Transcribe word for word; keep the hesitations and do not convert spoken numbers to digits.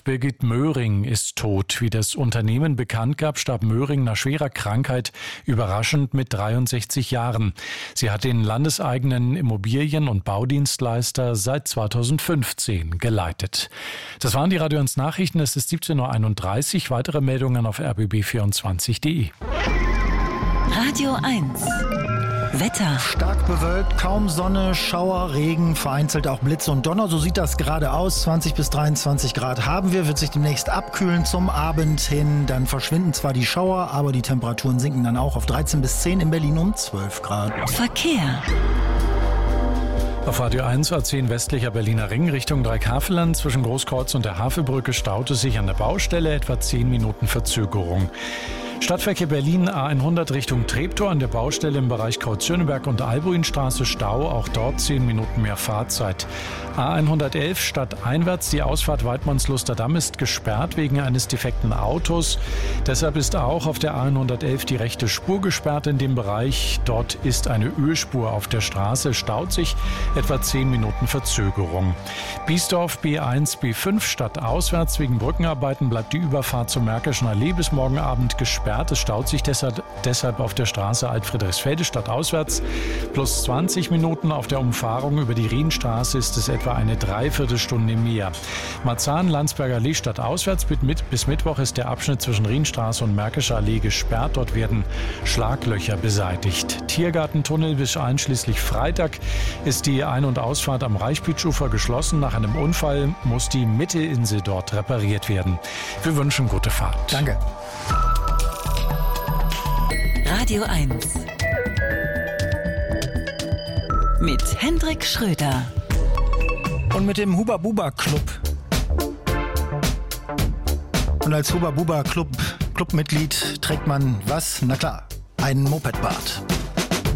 Führungskraft Birgit Möhring ist tot. Wie das Unternehmen bekannt gab, starb Möhring nach schwerer Krankheit überraschend mit dreiundsechzig Jahren. Sie hat den landeseigenen Immobilien- und Baudienstleister seit zweitausendfünfzehn geleitet. Das waren die Radio eins Nachrichten. Es ist siebzehn Uhr einunddreißig. Weitere Meldungen auf r b b vierundzwanzig punkt d e. Radio eins. Wetter. Stark bewölkt, kaum Sonne, Schauer, Regen, vereinzelt auch Blitze und Donner. So sieht das gerade aus. zwanzig bis dreiundzwanzig Grad haben wir, wird sich demnächst abkühlen zum Abend hin. Dann verschwinden zwar die Schauer, aber die Temperaturen sinken dann auch auf dreizehn bis zehn, in Berlin um zwölf Grad. Verkehr. Auf Radio eins A zehn westlicher Berliner Ring Richtung Dreikafelen. Zwischen Großkreuz und der Havelbrücke staut es sich an der Baustelle, etwa zehn Minuten Verzögerung. Stadtverkehr Berlin A hundert Richtung Treptow an der Baustelle im Bereich Kreuz-Schöneberg und Albuinstraße Stau, auch dort zehn Minuten mehr Fahrzeit. A hundertelf stadteinwärts, die Ausfahrt Weidmannsluster-Damm ist gesperrt wegen eines defekten Autos. Deshalb ist auch auf der A hundertelf die rechte Spur gesperrt in dem Bereich. Dort ist eine Ölspur auf der Straße, staut sich etwa zehn Minuten Verzögerung. Biesdorf B eins B fünf stadtauswärts, wegen Brückenarbeiten bleibt die Überfahrt zur Märkischen Allee bis morgen Abend gesperrt. Es staut sich deshalb, deshalb auf der Straße Alt-Friedrichsfelde stadtauswärts. Plus zwanzig Minuten auf der Umfahrung über die Rienstraße ist es etwa eine Dreiviertelstunde mehr. Marzahn-Landsberger Allee stadtauswärts bis Mittwoch ist der Abschnitt zwischen Rienstraße und Märkischer Allee gesperrt. Dort werden Schlaglöcher beseitigt. Tiergartentunnel bis einschließlich Freitag ist die Ein- und Ausfahrt am Reichsbeachufer geschlossen. Nach einem Unfall muss die Mittelinsel dort repariert werden. Wir wünschen gute Fahrt. Danke. Radio eins. Mit Hendrik Schröder. Und mit dem Huba Buba Club. Und als Huba Buba Club Clubmitglied trägt man was? Na klar, einen Mopedbart.